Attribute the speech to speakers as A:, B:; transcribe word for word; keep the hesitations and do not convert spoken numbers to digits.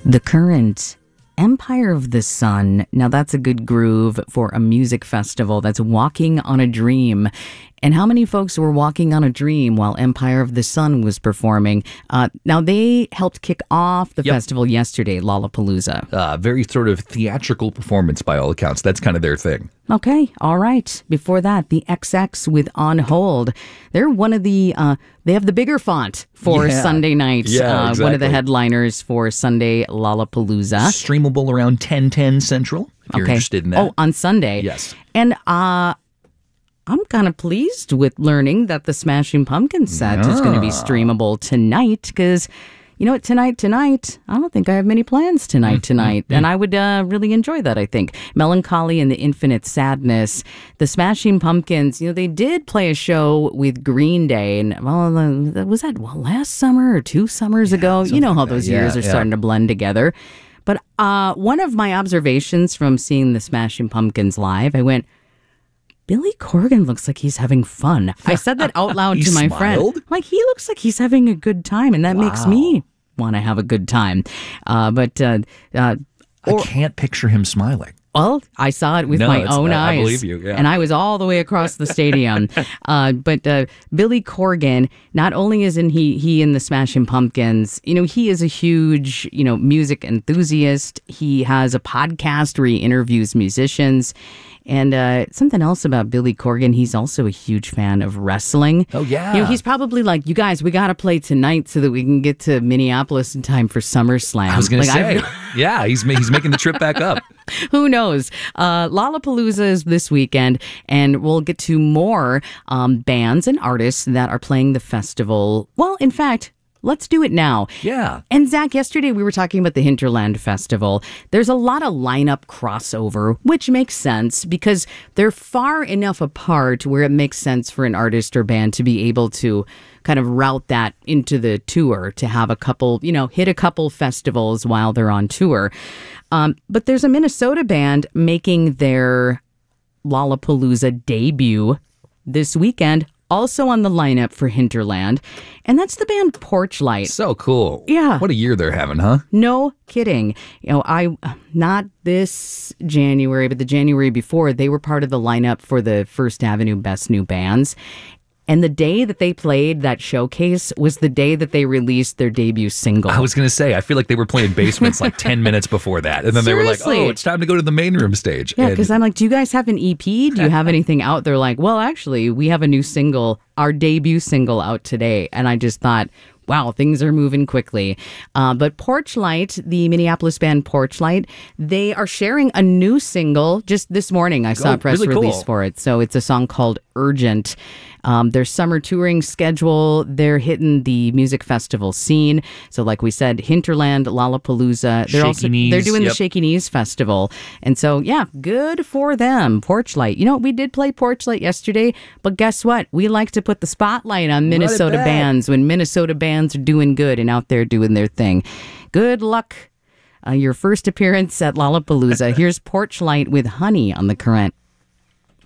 A: The Current, Empire of the Sun. Now that's a good groove for a music festival. That's Walking on a Dream. And how many folks were walking on a dream while Empire of the Sun was performing? Uh, now, they helped kick off the
B: Yep.
A: festival yesterday, Lollapalooza.
B: Uh, very sort of theatrical performance by all accounts. That's kind of their thing.
A: Okay, all right. Before that, the X X with On Hold. They're one of the, uh, they have the bigger font for
B: Yeah.
A: Sunday night.
B: Yeah,
A: uh, One of the
B: exactly.
A: headliners for Sunday Lollapalooza.
B: Streamable around ten ten Central, if you're interested in that.
A: Oh, on Sunday.
B: Yes.
A: And uh, I'm kind of pleased with learning that the Smashing Pumpkins set is going to be streamable tonight because, you know what, tonight, tonight, I don't think I have many plans tonight, tonight. And I would uh, really enjoy that, I think. Melancholy and the Infinite Sadness. The Smashing Pumpkins, you know, they did play a show with Green Day. And, well, uh, was that well, last summer or two summers ago? You know how those
B: Yeah,
A: years are
B: yeah.
A: starting to blend together. But uh, one of my observations from seeing the Smashing Pumpkins live, I went, Billy Corgan looks like he's having fun. I said that out loud
B: He
A: to my
B: smiled?
A: friend. Like, he looks like he's having a good time, and that makes me want to have a good time. Uh, but, uh, uh,
B: I can't picture him smiling.
A: well, I saw it with
B: No,
A: my
B: it's-
A: own
B: I- I
A: eyes.
B: believe you, yeah.
A: And I was all the way across the stadium. uh, but uh, Billy Corgan, not only isn't he he in the Smashing Pumpkins, you know, he is a huge, you know, music enthusiast. He has a podcast where he interviews musicians. And uh, something else about Billy Corgan, he's also a huge fan of wrestling.
B: Oh, yeah.
A: You know, he's probably like, you guys, we got to play tonight so that we can get to Minneapolis in time for SummerSlam.
B: I was going to
A: Like,
B: say, yeah, he's ma- he's making the trip back up.
A: Who knows? Uh, Lollapalooza is this weekend, and we'll get to more um, bands and artists that are playing the festival. Well, in fact, let's do it now.
B: Yeah.
A: And Zach, yesterday we were talking about the Hinterland Festival. There's a lot of lineup crossover, which makes sense because they're far enough apart where it makes sense for an artist or band to be able to kind of route that into the tour, to have a couple, you know, hit a couple festivals while they're on tour. Um, but there's a Minnesota band making their Lollapalooza debut this weekend, also on the lineup for Hinterland, and that's the band Porchlight.
B: So cool.
A: Yeah.
B: What a year they're having, huh?
A: No kidding. You know, I, not this January, but the January before, they were part of the lineup for the First Avenue Best New Bands. And the day that they played that showcase was the day that they released their debut single.
B: I was going to say, I feel like they were playing basements like ten minutes before that. And then they were like,
A: Seriously.
B: oh, it's time to go to the main room stage.
A: Yeah,
B: And-
A: because I'm like, do you guys have an E P? Do you have anything out? They're like, well, actually, we have a new single, our debut single out today. And I just thought, wow, things are moving quickly. Uh, but Porchlight, the Minneapolis band Porchlight, they are sharing a new single just this morning. I saw
B: Oh,
A: a press
B: really
A: release
B: cool.
A: for it. So it's a song called Urgent. Um, their summer touring schedule, they're hitting the music festival scene. So like we said, Hinterland, Lollapalooza. They're
B: Shaky
A: also
B: Knees,
A: they're doing the
B: yep.
A: Shaky Knees Festival. And so, yeah, good for them. Porchlight. You know, we did play Porchlight yesterday, but guess what? We like to put the spotlight on Minnesota
B: back.
A: bands when Minnesota bands are doing good and out there doing their thing. Good luck. Uh, your first appearance at Lollapalooza. Here's Porchlight with Honey on The Current.